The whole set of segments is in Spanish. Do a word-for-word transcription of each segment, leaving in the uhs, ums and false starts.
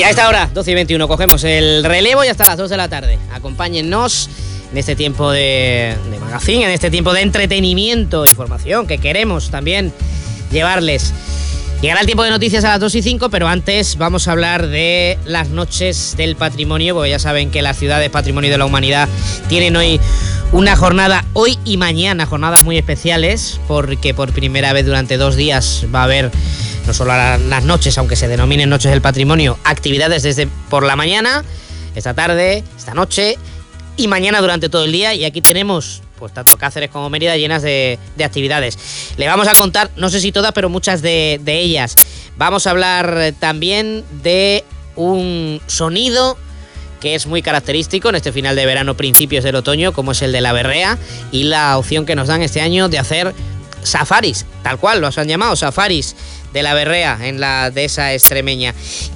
a esta hora, doce y veintiuno, cogemos el relevo y hasta las dos de la tarde. Acompáñennos en este tiempo de, de magazine, en este tiempo de entretenimiento, información que queremos también llevarles. Llegará el tiempo de noticias a las dos y cinco, pero antes vamos a hablar de las noches del patrimonio, porque ya saben que las ciudades Patrimonio de la Humanidad tienen hoy una jornada, hoy y mañana, jornadas muy especiales, porque por primera vez durante dos días va a haber, no solo las noches, aunque se denominen noches del patrimonio, actividades desde por la mañana, esta tarde, esta noche y mañana durante todo el día, y aquí tenemos pues tanto Cáceres como Mérida llenas de, de actividades. Le vamos a contar, no sé si todas, pero muchas de, de ellas. Vamos a hablar también de un sonido que es muy característico en este final de verano, principios del otoño, como es el de la berrea, y la opción que nos dan este año de hacer safaris, tal cual, los han llamado safaris de la berrea en la dehesa extremeña.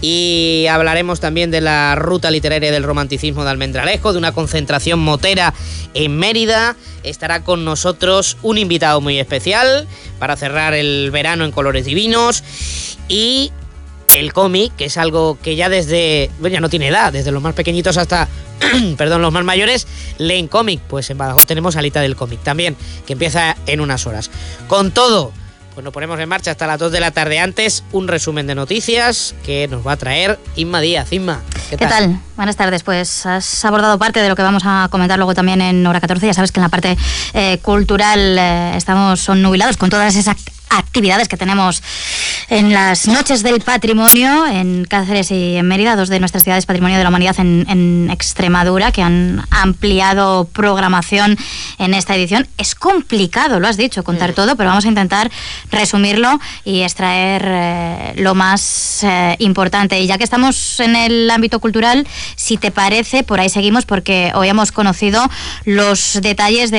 Y hablaremos también de la ruta literaria del romanticismo de Almendralejo, de una concentración motera en Mérida. Estará con nosotros un invitado muy especial para cerrar el verano en colores divinos. Y el cómic, que es algo que ya desde, bueno, ya no tiene edad, desde los más pequeñitos hasta, perdón, los más mayores, leen cómic. Pues en Badajoz tenemos Alita del cómic también, que empieza en unas horas. Con todo, pues nos ponemos en marcha hasta las dos de la tarde. Antes, un resumen de noticias que nos va a traer Inma Díaz. Inma, ¿qué tal? ¿Qué tal? Buenas tardes. Pues has abordado parte de lo que vamos a comentar luego también en Hora catorce. Ya sabes que en la parte eh, cultural eh, estamos nubilados con todas esas actividades que tenemos en las noches del patrimonio en Cáceres y en Mérida, dos de nuestras ciudades Patrimonio de la Humanidad en, en Extremadura, que han ampliado programación en esta edición. Es complicado, lo has dicho, contar todo, pero vamos a intentar resumirlo y extraer eh, lo más eh, importante. Y ya que estamos en el ámbito cultural, si te parece, por ahí seguimos, porque hoy hemos conocido los detalles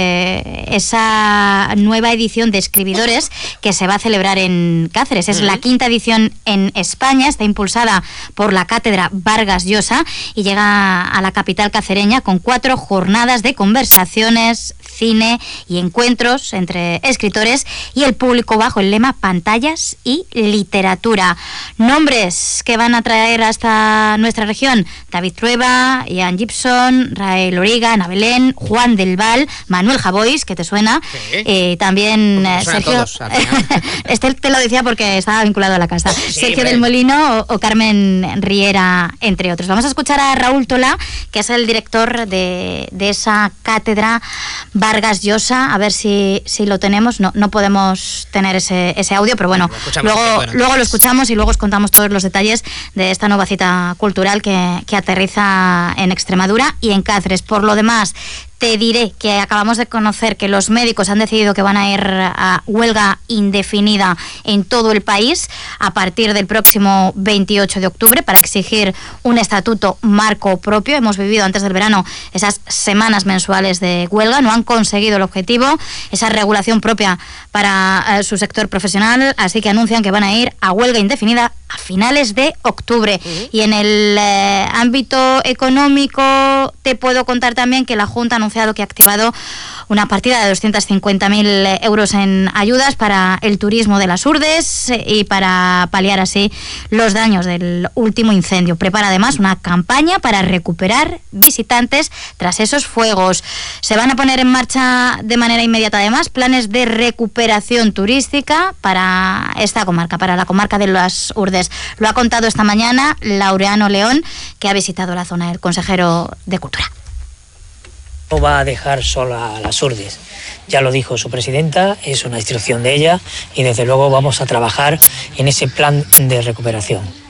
de esa nueva edición de Escribidores que se va a celebrar en Cáceres. Es uh-huh. la quinta edición en España, está impulsada por la Cátedra Vargas Llosa y llega a la capital cacereña con cuatro jornadas de conversaciones, cine y encuentros entre escritores y el público bajo el lema Pantallas y Literatura. Nombres que van a traer hasta nuestra región: David Trueba, Ian Gibson, Rael Origa, Ana Belén, Juan del Val, Manuel Javois, que te suena, sí. eh, también eh, Sergio... Todos, este te lo decía porque estaba vinculado a la casa. Sí, Sergio hombre. del Molino o, o Carmen Riera, entre otros. Vamos a escuchar a Raúl Tolá, que es el director de, de esa cátedra Vargas Llosa, a ver si, si lo tenemos. No, no podemos tener ese, ese audio, pero bueno, luego, bueno, luego lo escuchamos y luego os contamos todos los detalles de esta nueva cita cultural que, que aterriza en Extremadura y en Cáceres. Por lo demás, te diré que acabamos de conocer que los médicos han decidido que van a ir a huelga indefinida en todo el país a partir del próximo veintiocho de octubre para exigir un estatuto marco propio. Hemos vivido antes del verano esas semanas mensuales de huelga, no han conseguido el objetivo, esa regulación propia para eh, su sector profesional, así que anuncian que van a ir a huelga indefinida a finales de octubre. Uh-huh. Y en el eh, ámbito económico te puedo contar también que la Junta ha anunciado que ha activado una partida de doscientos cincuenta mil euros en ayudas para el turismo de las Urdes y para paliar así los daños del último incendio. Prepara además una campaña para recuperar visitantes tras esos fuegos. Se van a poner en marcha de manera inmediata además planes de recuperación turística para esta comarca, para la comarca de las Urdes. Lo ha contado esta mañana Laureano León, que ha visitado la zona, el consejero de Cultura. No va a dejar sola a las Urdes, ya lo dijo su presidenta, es una instrucción de ella y desde luego vamos a trabajar en ese plan de recuperación.